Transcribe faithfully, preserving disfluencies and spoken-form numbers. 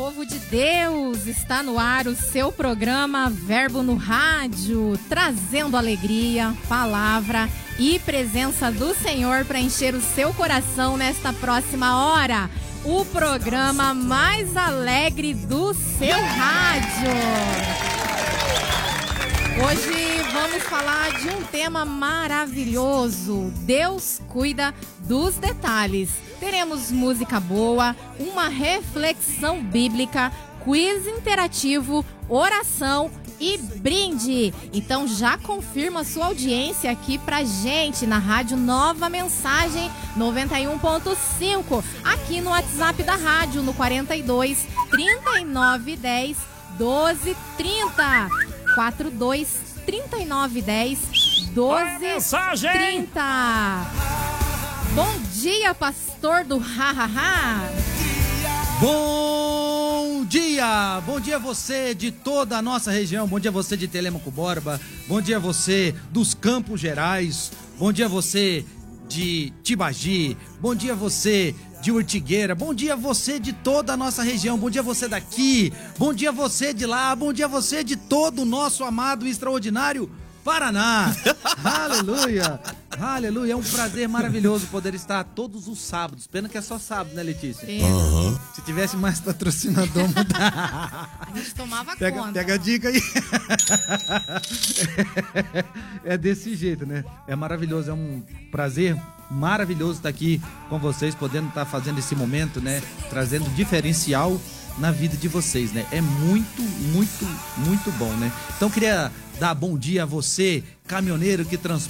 povo de Deus, está no ar o seu programa Verbo no Rádio, trazendo alegria, palavra e presença do Senhor para encher o seu coração nesta próxima hora. O programa mais alegre do seu rádio. Hoje vamos falar de um tema maravilhoso. Deus cuida dos detalhes. Teremos música boa, uma reflexão bíblica, quiz interativo, oração e brinde. Então já confirma sua audiência aqui pra gente na Rádio Nova Mensagem noventa e um ponto cinco, aqui no WhatsApp da rádio no quarenta e dois, trinta e nove, dez, doze, trinta. quatro dois, trinta e nove, dez, doze, trinta. Bom dia, pastor do Hahaha. Bom dia! Bom dia você de toda a nossa região, bom dia você de Telêmaco Borba, bom dia você dos Campos Gerais, bom dia você de Tibagi, bom dia você de Ortigueira, bom dia você de toda a nossa região, bom dia você daqui, bom dia você de lá, bom dia você de todo o nosso amado e extraordinário Paraná. Aleluia, aleluia, é um prazer maravilhoso poder estar todos os sábados, pena que é só sábado, né, Letícia? Uhum. Se tivesse mais patrocinador, a gente tomava pega, conta. Pega a dica aí. É desse jeito, né? É maravilhoso, é um prazer maravilhoso estar aqui com vocês, podendo estar fazendo esse momento, né? Trazendo diferencial na vida de vocês, né? É muito, muito, muito bom, né? Então queria dar bom dia a você, caminhoneiro que transporta